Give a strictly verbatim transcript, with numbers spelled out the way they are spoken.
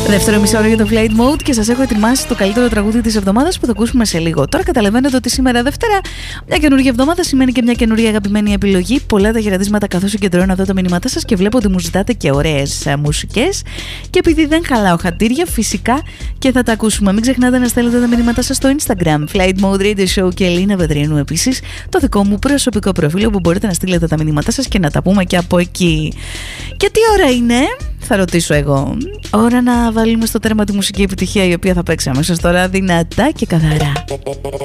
Δεύτερο μισό για το Flight Mode και σας έχω ετοιμάσει το καλύτερο τραγούδι της εβδομάδας που θα ακούσουμε σε λίγο. Τώρα καταλαβαίνετε ότι σήμερα Δευτέρα, μια καινούργια εβδομάδα σημαίνει και μια καινούργια αγαπημένη επιλογή. Πολλά τα χαιρετίσματα καθώς συγκεντρώνω εδώ τα μηνύματά σας και βλέπω ότι μου ζητάτε και ωραίες μουσικές. Και επειδή δεν χαλάω χατήρια, φυσικά και θα τα ακούσουμε. Μην ξεχνάτε να στέλνετε τα μηνύματά σας στο Instagram, Flight Mode Radio Show και Ελίνα Πετριανού επίσης, το δικό μου προσωπικό προφίλ όπου μπορείτε να στείλετε τα μηνύματά σας και να τα πούμε και από εκεί. Και τι ώρα είναι, θα ρωτήσω εγώ. Ώρα να βάλουμε στο τέρμα τη μουσική επιτυχία η οποία θα παίξει αμέσως τώρα δυνατά και καθαρά.